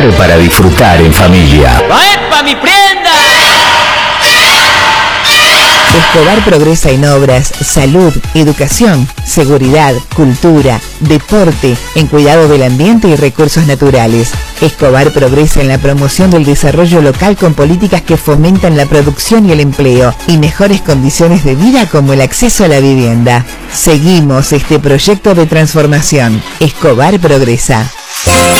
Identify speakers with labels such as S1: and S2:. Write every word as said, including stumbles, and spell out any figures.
S1: lugar para disfrutar en familia.
S2: ¡Epa, mi prenda!
S3: Escobar progresa en obras, salud, educación, seguridad, cultura, deporte, en cuidado del ambiente y recursos naturales. Escobar progresa en la promoción del desarrollo local con políticas que fomentan la producción y el empleo y mejores condiciones de vida como el acceso a la vivienda. Seguimos este proyecto de transformación. Escobar progresa.